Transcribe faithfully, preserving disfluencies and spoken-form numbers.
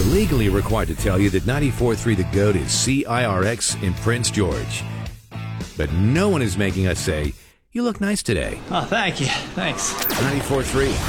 legally required to tell you that ninety-four point three The Goat is C I R X in Prince George. But no one is making us say, you look nice today. Oh, thank you. Thanks. ninety-four point three